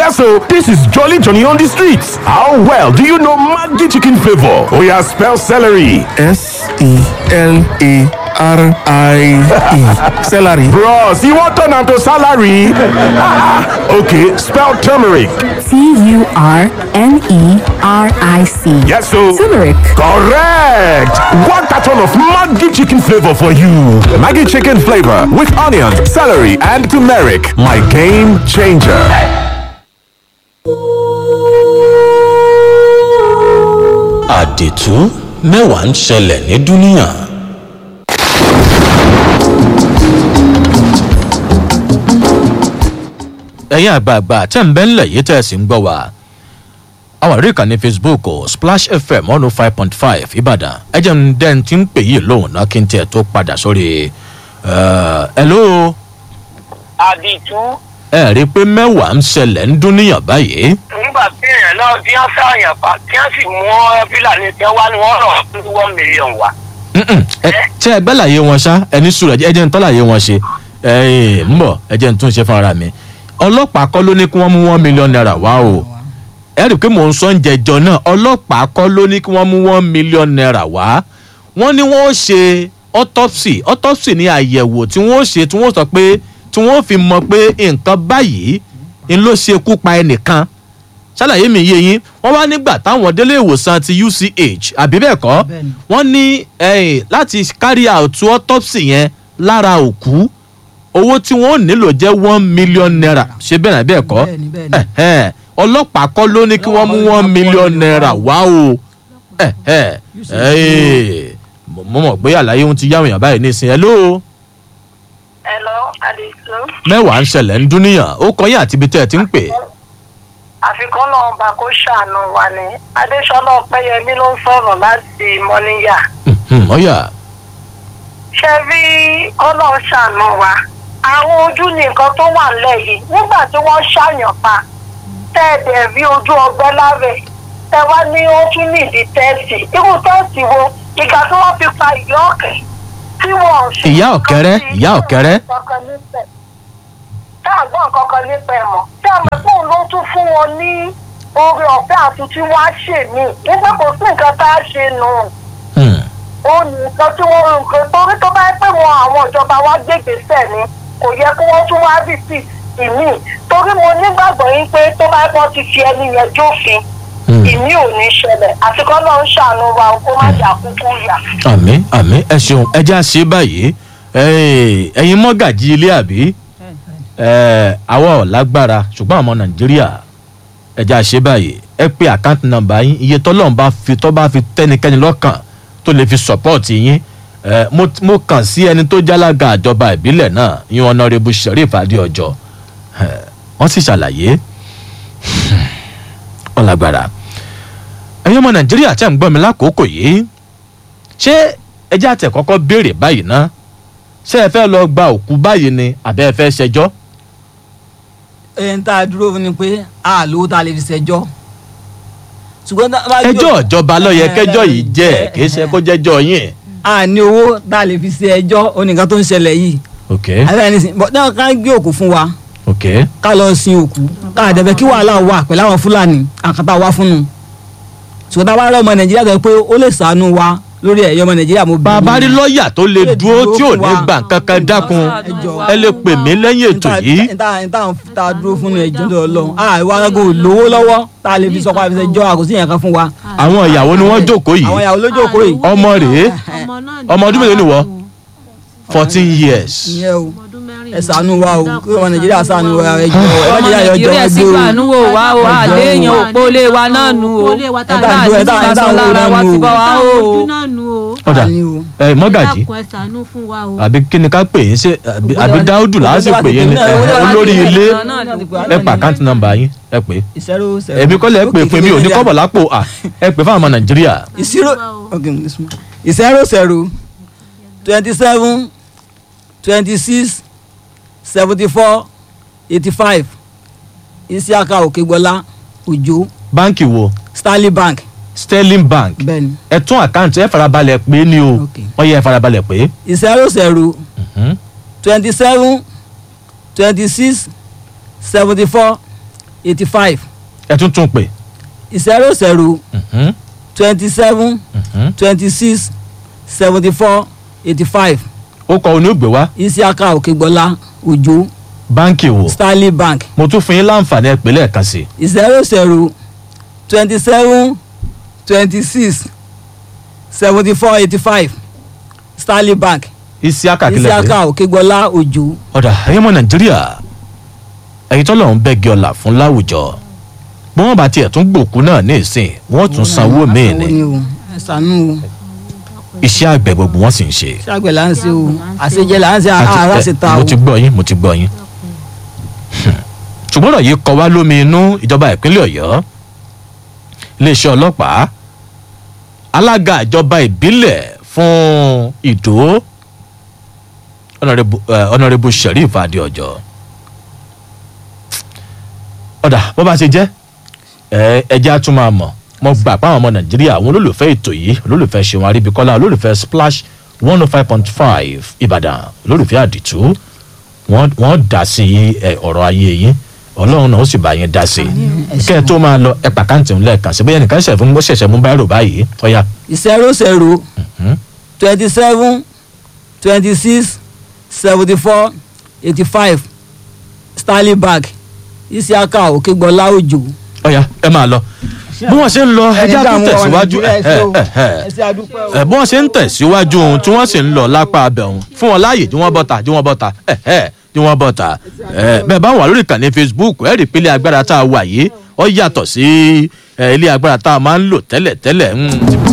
Yes, so this is Jolly Johnny on the streets. How well do you know Maggi chicken flavor? Oh yeah, spell celery. SELARI. Celery. Bros, you want turn to salary? Okay, spell turmeric. TURMERIC. Yes, so Turmeric. correct. One carton of Maggi chicken flavor for you. Maggi chicken flavor with onions, celery, and turmeric. My game changer. Àdìtú mẹ́wàá ń ṣẹlẹ̀ ní dúníà. ẹ̀yin àgbààgbà tẹ́ ń bẹ́ ńlẹ̀ yìí tẹ́ ẹ sì ń gbọ́ wa. àwọn àrí ìkànnì Facebook Splash FM 105.5 Ìbàdàn ẹ jẹ́ ń dẹ́n tí ń pè yìí lóhùn náà kí n tiẹ̀ tó padà sórí. Hello. Àdìtú. ẹ rí i pé mẹ́wàá ń ṣẹlẹ̀ ń dúníyàn báyìí. nígbà tí èèyàn náà bí wọ́n sáàyàn pa tí wọ́n sì mú fílàní tí wọ́n ní wọ́n rọ̀ fún 1 million wa. ṣé ẹ gbẹ́láyé wọn ṣá ẹni sùúrù ẹ jẹ́ ń tọ́láyé wọn ṣe ń bọ̀ ẹ jẹ́ ń tún ṣe fún ara mi. ọlọ́pàá kọ́ ló ní kí wọ́n mú 1 million naira wá o ẹ rí i pé mò ń sọ ń jẹjọ náà ọlọ́pàá kọ́ ló ní kí wọ́n mú 1 million naira wá wọ́n ní wọ́n ó ṣe autopsy ní àyẹ̀wò tí wọ́n ó ṣe tí wọ́n sọ pé tí wọ́n fi mọ̀ pé nǹkan báyìí ń ló ṣekú pa ẹnìkan ṣàlàyé mi yé yín wọ́n wá nígbà táwọn délé ìwòsàn ti UCH àbí bẹ́ẹ̀ kọ́ wọ́n ní láti carry out autopsy yẹn lára òkú owó tí wọ́n nílò jẹ́ 1 million naira ṣé bẹ́ẹ̀ náà bẹ́ẹ̀ kọ́ ọlọ́pàá kọ́ ló ní kí wọ́n mú 1 million naira wá o mo mọ̀ pé àlàyé ohun ti yáwó èèyàn báyìí nísìnyí hello. Hello, Àdìtú. mẹ́wàá ń ṣẹlẹ̀ ń dúníyàn ó kọ́ yín àti ibi tẹ́ ẹ ti ń pè. àfikún náà bá kó ṣàánú wa ni Adéṣọlá Ọpẹ́yẹmí ló ń sọ̀rọ̀ láti Mọ́níyà. ọ̀yà. ṣe rí Ọlọ́run ṣàánú wa àwọn ojú ni nǹkan tó wà nílẹ̀ yìí nígbà tí wọ́n ṣàyàn pa tẹ́ẹ̀dẹ̀ rí ojú ọgbẹ́ lábẹ́ tẹ wá ní ó tún nídìí tẹ́ẹ̀sì irú tẹ́ẹ̀sì wo ìgbà tí wọ́n fi pa ìyá ọ̀kẹ́ tí wọ́n ṣe. ìyá ọ̀kẹ́rẹ́ tá a gbọ́ nǹkan kan nípa ẹ̀ mọ́ tí a mọ̀ pé òun ló tún fún wọn ní oore ọ̀fẹ́ àtúntí wá ṣe mí nígbà kò sí nǹkan tá a ṣe nù. ó ní nǹkan tí wọ́n rìn pé torí tó bá pẹ́ wọn àwọn ìjọba wa gbégbèsè ni kò yẹ kí wọ́n tún wá bìtì ìmí torí mo nígbàgbọ́ yín pé tó bá pọ́n ti fi ẹni yẹn jófin ìmí ò ní ṣẹlẹ̀ àti kọ́ ló ń ṣàánú wa kó má jà kúkú yà. àmín ẹ ṣeun ẹ já ṣe báyìí ẹ̀yin mọ́gàjí ilé àbí àwa ò lágbára ṣùgbọ́n àwọn Nàìjíríà ẹ já ṣe báyìí ẹ pé àkáǹtì nọ́mbà yín iye tọ́lọ́run bá fi tẹ́nikẹ́ni lọ́kàn tó lè fi sọ́pọ́ọ̀tì yín mo kàn sí ẹni tó jálága àjọba ìbílẹ̀ náà yín Honorable Sheriff Adéọjọ́ wọ́n sì ṣàlàyé ọ̀làgbára ẹ̀yin ọmọ Nàìjíríà tẹ́ ń gbọ́ mi lákòókò yìí ṣé ẹjẹ́ àtẹ̀ kọ́kọ́ béèrè báyìí ná ṣé ẹ fẹ́ lọ gba òkú báyìí ni àbẹ́ ẹ fẹ́ ṣẹjọ́. ẹ̀yìn tá a dúró fún ni pé a lówó tá a lè fi ṣẹjọ́. ẹjọ́ ìjọba ló yẹ kẹjọ́ yìí jẹ́ kì í ṣe kó jẹ́jọ́ yín. a ní owó tá a lè fi ṣe ẹjọ́ oníkan tó ń ṣẹlẹ̀ yìí. àbẹ́ ẹni sìn bọ́ náà ká gbé òkú fún wa. ká lọ sin òkú ká àdẹ̀bẹ̀ kí wàhálà wà pẹ̀lú àwọn Fúlàní àkàtà wá fún un. ṣùgbọ́n tá a bá rẹ́ ọmọ Nàìjíríà tó yẹ pé ó lè ṣàánú wa lórí ẹ̀yọ́ ọmọ Nàìjíríà mo bí. bàbá rí lọ́ọ̀yà tó lè dúró tí ò ní gbà kankan dákun ẹ lè pè mí lẹ́yìn ètò yìí. tá a dúró fún ẹjọ́ tó lọ àìwá arágó lówó lọ́wọ́ tá a lè fi sọpá àfẹsẹ̀ jọ àkóso yẹn kan fún wa. àwọn ìyàwó ni wọ́n jókòó yìí àwọn ìyàwó ló jókòó yìí. ọmọ rèé ọmọ ọdún mélòó ni wọ́ 14 years. ẹ ṣàánú wa o kí ọmọ Nàìjíríà ṣàánú wa ẹ jọ ẹ má jẹ́ àyọjọ Nàìjíríà sì gbàánú wò wá o àléèyàn òpó lé wa náà nù o táà sì bá sọ lára wa ti bọ̀ wá o. ọ̀dà mọ́gàjì àbí kí ni ká pè yín ṣe àbí Dáúdù láti pè yín olórí ilé ẹ pa àkáǹtì nọ́mbà yín ẹ pè èmi kọ́ lẹ́ pè fún mi ò ní kọ́bọ̀ lápò ẹ pè fún àwọn Nàìjíríà. 0 27 26 74 85 Isiaka Òkègbọ́lá Òjó. báǹkì wo. Sterling Bank. bẹ́ẹ̀ni. ẹ tún àkáǹtì ẹ farabalẹ̀ pé ni o wọ́n yẹ ẹ farabalẹ̀ pé. 0 27 26 74 85. ẹ tún pè. 00 27 26 74 85. ó kọ onígbè wá. Isiaka Òkègbọ́lá Òjó. báńkì wo. Stanley Bank. mo tún fún yín láǹfààní ẹ pè lẹ́ẹ̀kan sí. 00 27 26 74 85 Stanley Bank. Isiaka kílẹ̀ pé. Isiaka Òkègbọ́lá Òjó. ọ̀dà ẹ̀yin ọmọ nàìjíríà ẹ̀yin tọ́lọ̀ ń bẹ́gi ọ̀la fún láwùjọ bí wọ́n bá tiẹ̀ tún gbòkú náà ní ìsìn wọ́n tún sanwó míì ni iṣẹ́ àgbẹ̀ gbogbo wọn sì ń ṣe. iṣẹ́ àgbẹ̀ là ń ṣe o àṣejẹ là ń ṣe ara ṣe ta o. mo ti gbọ́ yín ṣùgbọ́n ọ̀rọ̀ yìí kọ wá lómi inú ìjọba ìpínlẹ̀ ọ̀yọ́ iléeṣẹ́ ọlọ́pàá alága ìjọba ìbílẹ̀ fún ìdó ọ̀nàrẹ́bù sheriff adéọjọ́ ọ̀dà bó bá ṣe jẹ́ ẹjẹ́ á tún máa mọ̀ mo gbà pé àwọn ọmọ nàìjíríà àwọn olólùfẹ́ ètò yìí olólùfẹ́ ṣeun aríbíkọ́lá olólùfẹ́ splash 105.5 ìbàdàn olólùfẹ́ àdìtú wọ́n dá sí ọ̀rọ̀ ayé yín ọlọ́run náà ó sì bá yín dá sí kẹ́ ẹ tó máa lọ ẹ pàkáǹtì ńlẹ̀ kan sí bóyá nìkan ṣẹ̀ṣẹ̀ mú báyìí rò báyìí ọ̀yà. 00 27 26 74 85 Stanley Bank Isiaka Òkègbọ́lá Òjó. ọ̀yà ẹ máa lọ bí wọ́n ṣe ń lọ ẹjá tó tẹ̀síwájú bí wọ́n ṣe ń tẹ̀síwájú ohun tí wọ́n sì ń lọ lápá abẹ́ ohun fún wọn láàyè tí wọ́n bọ́ta bẹ́ẹ̀ bá wà lórí ìkànnì Facebook ẹ̀rí pé ilé agbára tá a wà yìí ó yàtọ̀ sí ilé agbára tá a máa ń lò tẹ́lẹ̀